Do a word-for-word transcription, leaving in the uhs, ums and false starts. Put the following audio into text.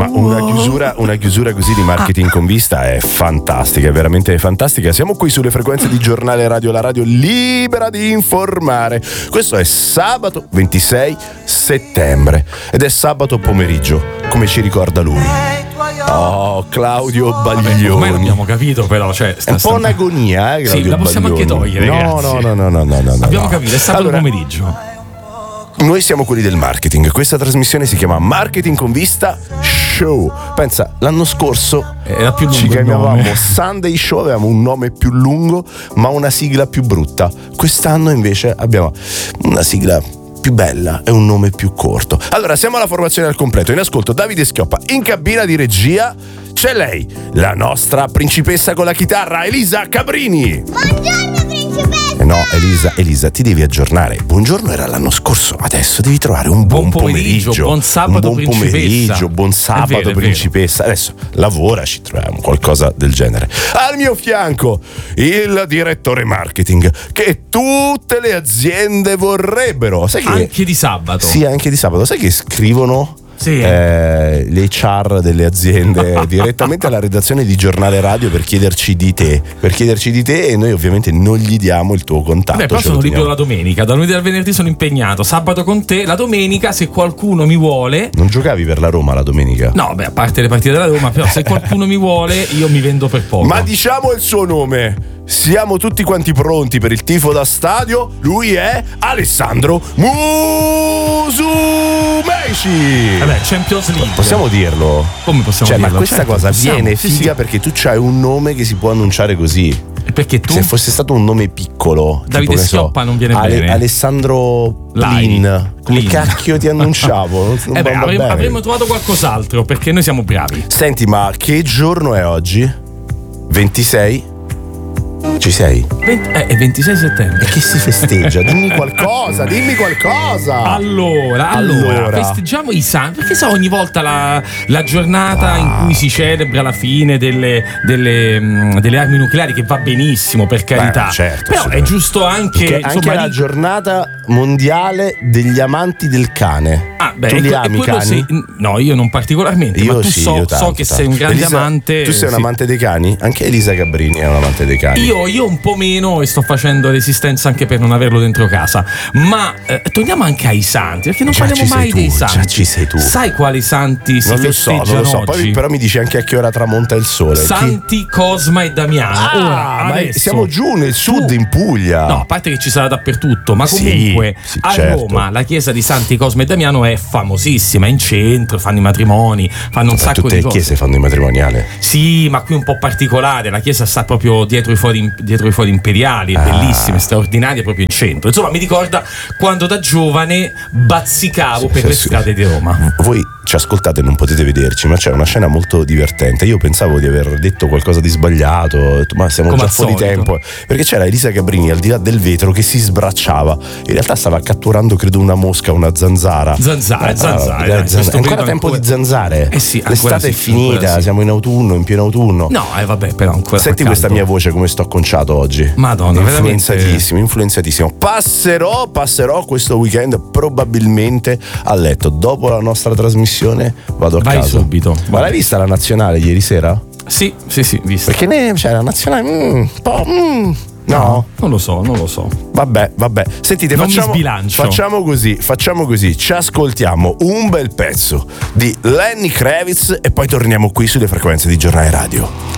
una chiusura, una chiusura così di Marketing con Vista è fantastica, è veramente fantastica. Siamo qui sulle frequenze di Giornale Radio, la radio libera di informare. Questo è sabato ventisei settembre ed è sabato pomeriggio, come ci ricorda lui. Oh, Claudio Baglioni. Ormai l'abbiamo capito, però, cioè, è un po' un'agonia, eh, Claudio Sì, la possiamo Baglioni. anche togliere. No, no, no, no, no, no, no. Abbiamo no. capito, è sabato allora, pomeriggio. Noi siamo quelli del marketing. Questa trasmissione si chiama Marketing con Vista Show. Pensa, l'anno scorso era più lungo ci chiamavamo il nome. Sunday Show, avevamo un nome più lungo ma una sigla più brutta. Quest'anno invece abbiamo una sigla più bella e un nome più corto. Allora, siamo alla formazione al completo. In ascolto Davide Schioppa, in cabina di regia c'è lei, la nostra principessa con la chitarra, Elisa Cabrini. Buongiorno principessa. Eh no, Elisa, Elisa, ti devi aggiornare. Buongiorno era l'anno scorso, adesso devi trovare un buon, Buon pomeriggio, pomeriggio, buon sabato, un buon principessa. pomeriggio, buon sabato, È vero, è principessa. Adesso lavoraci, troviamo qualcosa del genere. Al mio fianco il direttore marketing che tutte le aziende vorrebbero. Sai che Anche di sabato. Sì, anche di sabato. Sai che scrivono Sì. eh, le H R delle aziende direttamente alla redazione di Giornale Radio per chiederci di te, per chiederci di te e noi ovviamente non gli diamo il tuo contatto. Beh, però ce lo sono libero teniamo. la domenica, da lunedì al venerdì sono impegnato, sabato con te, la domenica se qualcuno mi vuole. Non giocavi per la Roma la domenica? No, beh, a parte le partite della Roma, però se qualcuno mi vuole io mi vendo per poco. Ma diciamo il suo nome. Siamo tutti quanti pronti per il tifo da stadio. Lui è Alessandro Musumeci. Vabbè, Champions League. Possiamo dirlo? Come possiamo Cioè, dirlo? ma questa Certo, cosa possiamo, viene sì, figa sì. perché tu c'hai un nome che si può annunciare così. Perché tu Se fosse stato un nome piccolo, Davide tipo, che so, Schioppa non viene Ale- bene. Alessandro Laini. Plin. Come Plin. cacchio ti annunciavo? Non, non Eh beh, va avremmo, bene. avremmo trovato qualcos'altro perché noi siamo bravi. Senti, ma che giorno è oggi? ventisei? Ci sei? venti eh, è ventisei settembre. E che si festeggia? Dimmi qualcosa, dimmi qualcosa. Allora, allora, Allora. festeggiamo i santi. Perché sa ogni volta la, la giornata in cui si celebra la fine delle, delle, mh, delle armi nucleari, che va benissimo, per carità. Beh, certo, Però è assolutamente. giusto anche. Che anche insomma, la lì- giornata mondiale degli amanti del cane. Ah, beh, tu li e- e ami i quello cani? sei- no, io non particolarmente, Io ma tu sì, so, io tanto, so che tanto. sei un grande Elisa, amante. Tu sei un sì. amante dei cani? Anche Elisa Cabrini è un amante dei cani. Io, io un po' meno e sto facendo resistenza anche per non averlo dentro casa. Ma eh, torniamo anche ai santi, perché non Già parliamo ci sei mai tu, dei già santi. ci sei tu. Sai quali santi si Non lo so, festeggiano non lo so. oggi? Poi però mi dici anche a che ora tramonta il sole. Chi- Santi Cosma e Damiano. Ah, Ora, ma adesso, siamo giù nel sud, tu- in Puglia. No, a parte che ci sarà dappertutto, ma Sì, comunque sì, a certo. Roma la chiesa di Santi Cosma e Damiano è famosissima, è in centro, fanno i matrimoni, fanno un Ma sacco tutte di le cose. chiese fanno i matrimoniali. Sì, ma qui un po' particolare, la chiesa sta proprio dietro i fori, dietro i fori imperiali, è Ah. bellissima, è straordinaria, proprio in centro. Insomma, mi ricorda quando da giovane bazzicavo per Sì, le sì. strade di Roma. Voi ci ascoltate e non potete vederci, ma c'è una scena molto divertente. Io pensavo di aver detto qualcosa di sbagliato, ho detto, ma siamo Come già al fuori solito. tempo. Perché c'era Elisa Cabrini al di là del vetro che si sbracciava. In realtà stava catturando, credo, una mosca, una zanzara. Zanzare, Eh, zanzare, dai, dai, zan- questo è ancora periodo tempo ancora- di zanzare. Eh sì, ancora l'estate è sì, finita, ancora sì. siamo in autunno, in pieno autunno. No, eh vabbè, però ancora Senti fa questa caldo. mia voce come sto acconciato oggi. Madonna, influenzatissimo, influenzatissimo. Passerò, passerò questo weekend probabilmente a letto. Dopo la nostra trasmissione vado a Vai casa. subito. Ma l'hai vista la nazionale ieri sera? Sì, sì, sì, visto. Perché ne c'è la nazionale? Mm, un po'. mm, no. Non lo so, non lo so. Vabbè, vabbè. Sentite, Non mi facciamo, sbilancio. facciamo così, facciamo così. Ci ascoltiamo un bel pezzo di Lenny Kravitz e poi torniamo qui sulle frequenze di Giornale Radio.